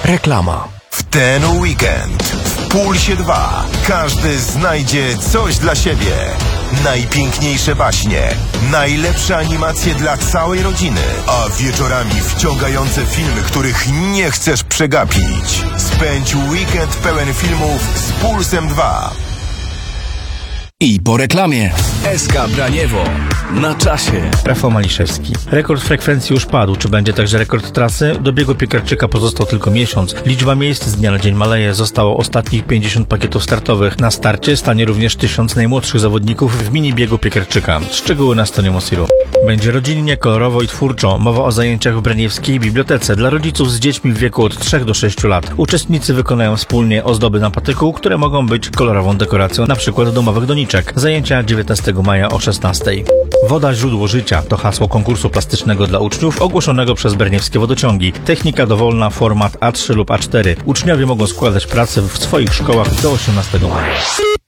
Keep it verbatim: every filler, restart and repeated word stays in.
Reklama. W ten weekend w Pulsie dwa każdy znajdzie coś dla siebie. Najpiękniejsze baśnie, najlepsze animacje dla całej rodziny, a wieczorami wciągające filmy, których nie chcesz przegapić. Spędź weekend pełen filmów z Pulsem dwa. I po reklamie S K Braniewo na czasie. Rafał Maliszewski. Rekord frekwencji już padł. Czy będzie także rekord trasy? Do biegu Piekarczyka pozostał tylko miesiąc. Liczba miejsc z dnia na dzień maleje. Zostało ostatnich pięćdziesiąt pakietów startowych. Na starcie stanie również tysiąc najmłodszych zawodników w mini biegu Piekarczyka. Szczegóły na stronie Mosiru. Będzie rodzinnie, kolorowo i twórczo. Mowa o zajęciach w Braniewskiej Bibliotece dla rodziców z dziećmi w wieku od trzech do sześciu lat. Uczestnicy wykonają wspólnie ozdoby na patyku, które mogą być kolorową dekoracją, np. domowych doniczek. Zajęcia dziewiętnastego maja o szesnastej. Woda źródło życia to hasło konkursu plastycznego dla uczniów ogłoszonego przez Braniewskie Wodociągi. Technika dowolna, format A trzy lub A cztery. Uczniowie mogą składać prace w swoich szkołach do osiemnastego maja.